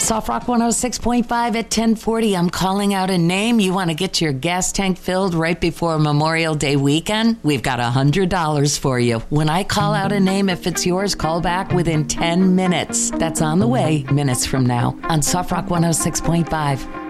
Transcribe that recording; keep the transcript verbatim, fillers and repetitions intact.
Soft Rock one oh six point five at ten forty. I'm calling out a name. You want to get your gas tank filled right before Memorial Day weekend? We've got one hundred dollars for you. When I call out a name, if it's yours, call back within ten minutes. That's on the way minutes from now on Soft Rock one oh six point five.